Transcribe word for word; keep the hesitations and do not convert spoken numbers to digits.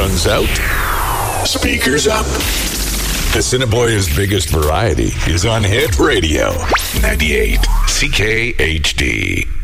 Sun's out, speakers up. Assiniboia's biggest variety is on Hit Radio. ninety-eight C K H D.